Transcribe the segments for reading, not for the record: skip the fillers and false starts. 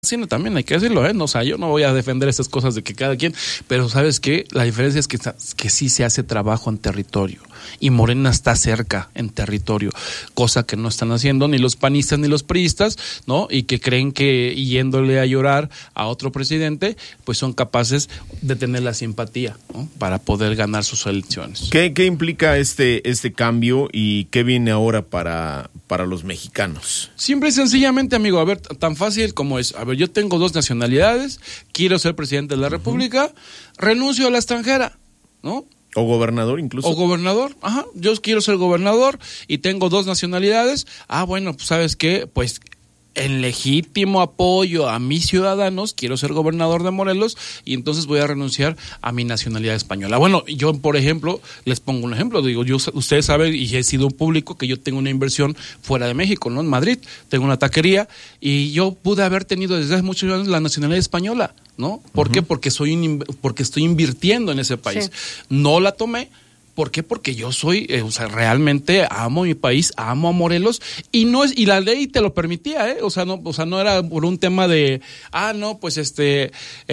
haciendo también, hay que decirlo, ¿eh? No, o sea, yo no voy a defender esas cosas de que cada quien, pero ¿sabes qué? La diferencia es que sí se hace trabajo en territorio y Morena está cerca en territorio, cosa que no están haciendo ni los panistas ni los priistas, ¿no? Y que creen que yéndole a llorar a otro presidente, pues son capaces de tener la simpatía, ¿no? Para poder ganar sus elecciones. ¿Qué implica este cambio y qué viene ahora para los mexicanos? Simple y sencillamente, amigo, a ver, tan fácil como es, a ver, yo tengo 2 nacionalidades, quiero ser presidente de la República, renuncio a la extranjera, ¿no? O gobernador incluso. O gobernador, ajá, yo quiero ser gobernador y tengo 2 nacionalidades, bueno, pues ¿sabes qué? Pues en legítimo apoyo a mis ciudadanos, quiero ser gobernador de Morelos y entonces voy a renunciar a mi nacionalidad española. Bueno, yo, por ejemplo, les pongo un ejemplo, digo, ustedes saben y he sido un público que yo tengo una inversión fuera de México, ¿no? En Madrid, tengo una taquería y yo pude haber tenido desde hace muchos años la nacionalidad española, ¿no? ¿Por qué? Porque estoy invirtiendo en ese país. Sí. No la tomé. ¿Por qué? Porque yo soy, realmente amo mi país, amo a Morelos y la ley te lo permitía, no era por un tema de, no, pues si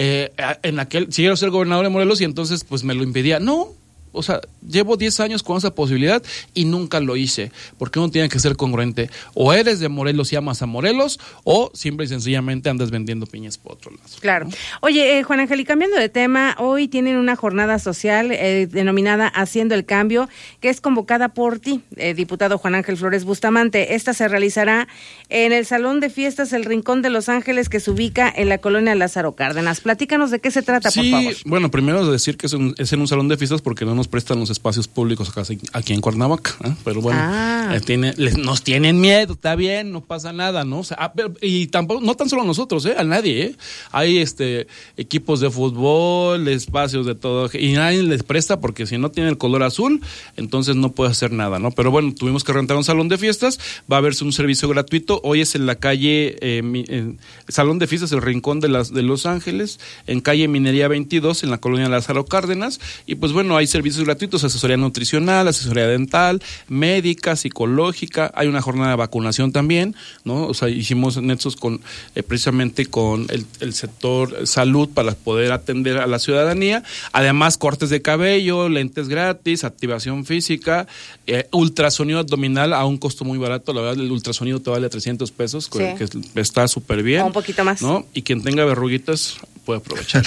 quiero ser gobernador de Morelos y entonces pues me lo impedía. No. O sea, llevo 10 años con esa posibilidad y nunca lo hice, porque uno tiene que ser congruente. O eres de Morelos y amas a Morelos, o simple y sencillamente andas vendiendo piñas por otro lado. Claro. Oye, Juan Ángel, y cambiando de tema, hoy tienen una jornada social denominada Haciendo el Cambio, que es convocada por ti, diputado Juan Ángel Flores Bustamante. Esta se realizará en el Salón de Fiestas El Rincón de Los Ángeles, que se ubica en la colonia Lázaro Cárdenas. Platícanos de qué se trata, por favor. Sí, bueno, primero decir que es en un salón de fiestas porque no nos prestan los espacios públicos aquí en Cuernavaca, pero bueno, nos tienen miedo, está bien, no pasa nada, ¿no? O sea, y tampoco, no tan solo nosotros, a nadie, hay equipos de fútbol, espacios de todo, y nadie les presta porque si no tiene el color azul, entonces no puede hacer nada, ¿no? Pero bueno, tuvimos que rentar un salón de fiestas, va a haberse un servicio gratuito, hoy es en la calle, Salón de Fiestas El Rincón de Los Ángeles, en calle Minería 22, en la colonia Lázaro Cárdenas, y pues bueno, hay servicios gratuitos, asesoría nutricional, asesoría dental, médica, psicológica, hay una jornada de vacunación también, ¿no? O sea, hicimos nexos precisamente con el sector salud para poder atender a la ciudadanía, además cortes de cabello, lentes gratis, activación física, ultrasonido abdominal a un costo muy barato, la verdad el ultrasonido te vale $300, sí, que está súper bien. O un poquito más. ¿No? Y quien tenga verruguitas puede aprovechar.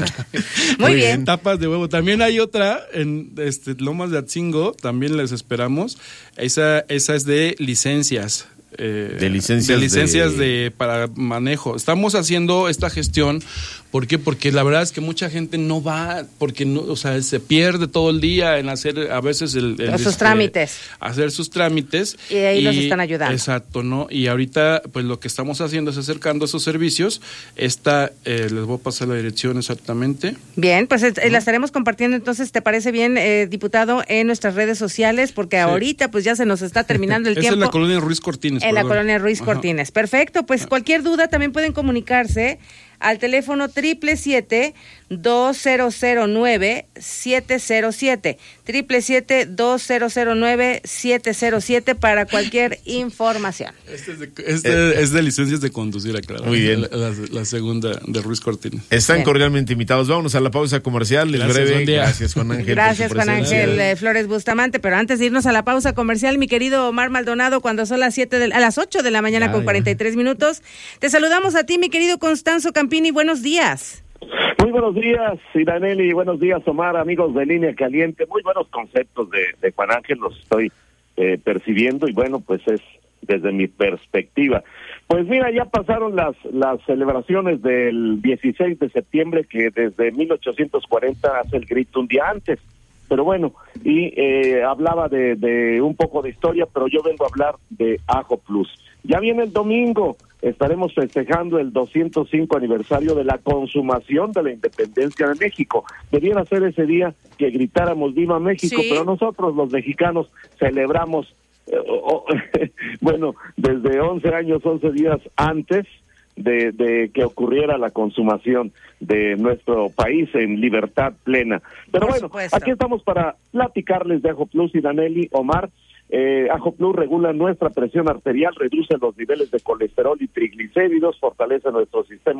Muy bien. Tapas de huevo. También hay otra en Lomas de Atzingo, también les esperamos. Esa es de licencias. De licencias para manejo. Estamos haciendo esta gestión, ¿por qué? Porque la verdad es que mucha gente no va, porque no, o sea, se pierde todo el día en hacer a veces sus trámites. Hacer sus trámites. Y ahí los están ayudando. Exacto, ¿no? Y ahorita, pues lo que estamos haciendo es acercando esos servicios. Les voy a pasar la dirección exactamente. Bien, pues la estaremos compartiendo entonces, ¿te parece bien, diputado, en nuestras redes sociales? Porque sí, ahorita pues ya se nos está terminando el tiempo. Es en la colonia Ruiz Cortines. En la colonia Ruiz Cortines. Perfecto, pues cualquier duda también pueden comunicarse al teléfono 777-2009-707, 777-2009-707 para cualquier información. Es de licencias de conducir, aclaro. Muy bien. La segunda de Ruiz Cortines. Están bien, cordialmente invitados. Vámonos a la pausa comercial. Gracias, Juan Ángel. Gracias, Juan Ángel Flores Bustamante. Pero antes de irnos a la pausa comercial, mi querido Omar Maldonado, cuando son las 8 de la mañana con 43 minutos, te saludamos a ti, mi querido Constanzo Campini. Buenos días. Muy buenos días, Iraneli, buenos días, Omar, amigos de Línea Caliente. Muy buenos conceptos de Juan Ángel, los estoy percibiendo y bueno, pues es desde mi perspectiva. Pues mira, ya pasaron las celebraciones del 16 de septiembre, que desde 1840 hace el grito un día antes. Pero bueno, y hablaba de un poco de historia, pero yo vengo a hablar de Ajo Plus. Ya viene el domingo, estaremos festejando el 205 aniversario de la consumación de la independencia de México. Debiera ser ese día que gritáramos ¡Viva México! Sí. Pero nosotros los mexicanos celebramos, bueno, desde 11 días antes de que ocurriera la consumación de nuestro país en libertad plena. Pero bueno, aquí estamos para platicarles de Ajo Plus y Danelli, Omar. Ajo Plus regula nuestra presión arterial, reduce los niveles de colesterol y triglicéridos, fortalece nuestro sistema